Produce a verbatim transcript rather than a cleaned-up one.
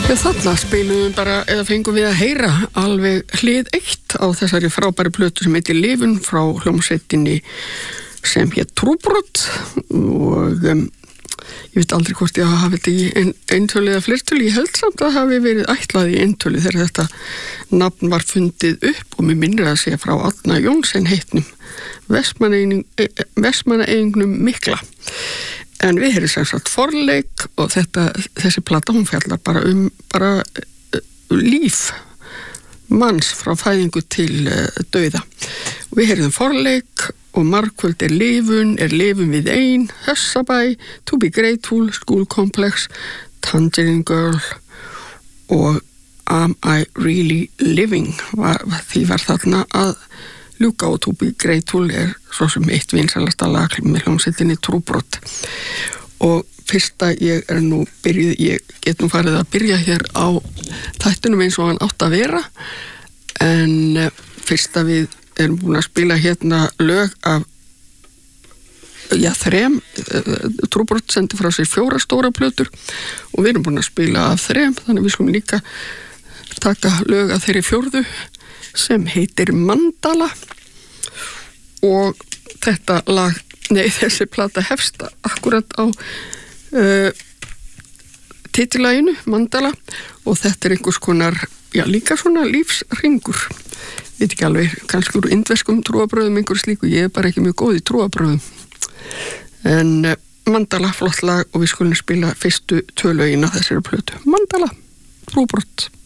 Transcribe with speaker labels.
Speaker 1: Já, þarna spiluðum bara, eða fengum við að heyra alveg hlið eitt á þessari frábæri plötu sem heitir Lifun frá hljómsveitinni sem hétt Trúbrot og um, ég veit aldrei hvort ég hafi þetta í ein, eintölu eða flertölu, ég held samt að hafi verið ætlað í eintölu þegar þetta nafn var fundið upp og mér minnir að segja frá Árna Jónsson heitnum Vestmannaeyingnum mikla. En við erum sem sagt forleik og þetta, þessi plata hún fjallar bara um bara uh, líf manns frá fæðingu til uh, dauða. Og við erum forleik og margkvöld er lifun, er lifun við ein, Hössabæ, To Be Grateful, School Complex, Tangerine Girl og Am I Really Living? Var, því var þarna að ljúka og To Be Grateful er svo sem eitt vinsælasta lag með hljómsveitinni Trúbrot. Og fyrsta ég er nú byrjuð, ég get nú farið að byrja hér á þættunum eins og hann átt að vera, en fyrsta við erum búin að spila hérna lög af já, þrem, Trúbrot sendi frá sér fjóra stóra plötur og við erum búin að spila af þrem, þannig við skulum líka taka lög af þeirri fjórðu sem heitir Mandala og þetta lag, nei þessi plata hefst akkurat á uh, titilaginu Mandala og þetta er einhvers konar, já líka svona lífsringur, veit ekki alveg, kannski úr indverskum trúabröðum einhver slíku, ég er bara ekki mjög góð í trúabröðum, en uh, Mandala flott lag og við skulum spila fyrstu tvö lögin af þessari plötu, Mandala, Trúbrot.